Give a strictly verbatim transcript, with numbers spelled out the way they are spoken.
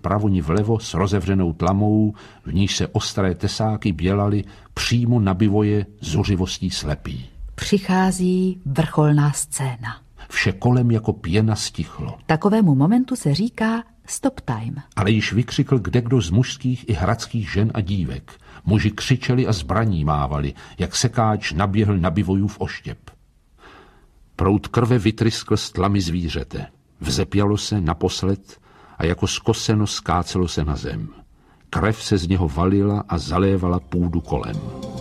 vpravo ni vlevo s rozevřenou tlamou, v níž se ostré tesáky bělaly přímo na bivoje zuřivostí slepý. Přichází vrcholná scéna. Vše kolem jako pěna stichlo. Takovému momentu se říká stop time. Ale již vykřikl kdekdo z mužských i hradských žen a dívek. Muži křičeli a zbraní mávali, jak sekáč naběhl na bivojův oštěp. Proud krve vytryskl z tlamy zvířete. Vzepělo se naposled a jako skoseno skácelo se na zem. Krev se z něho valila a zalévala půdu kolem.